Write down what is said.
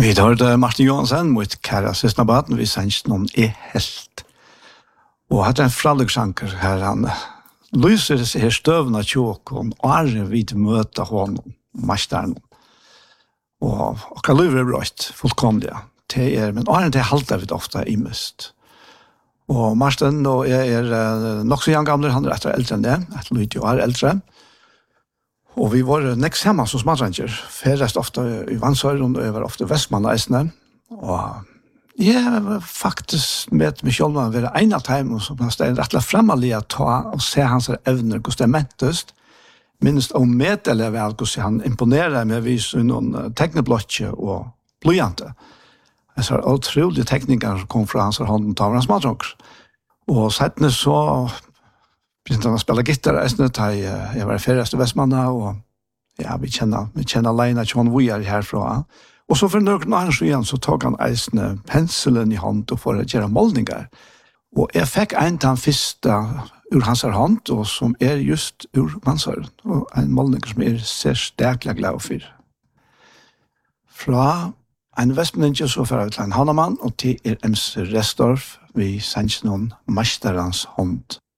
Vi hørte Martin Johansen mot Kæra Sysnabaten, vi sendte noen helt. Og hadde en frallegsanker her, han lyser disse her støvende tjåken, og er vidt møte honom, mesteren. Og hva lyver er brøtt, fullkomlig. Men åren til halte vi ofte i mist. Og Martin og jeg er nok så gamle, han er etter eldre enn det, etter lyd jo er eldre. Og vi var nekst hjemme som smadranger, ferest ofte i Vansøren, og jeg var ofte i Vestmann-eisene. Og jeg var faktisk med meg selv, å være en av dem, som er rettelig fremmelig å ta og se hans evner, hvordan det mentest. Minst om meddeler vel, hvordan han imponerer med vis noen tekneblotje og blodjante. Det er utrolige tekniker som kom fra hans hånden til hans smadranger. Og settene så begynte han å spille gitter, jeg var ferdigst i Vestmanna, og ja, vi kjenner Leina Tjån Vujar herfra. Og så for noen annen igjen, så tok han eisene penselen i hånd og for å gjøre målninger. Og jeg fikk en til han første ur hans hånd, og som er just ur Vansøren, og en målning som er særlig glad for. Fra en Vestmanninge så får jeg til en Hannamann, og til MC Restorff, vi sender noen mesterens hånd.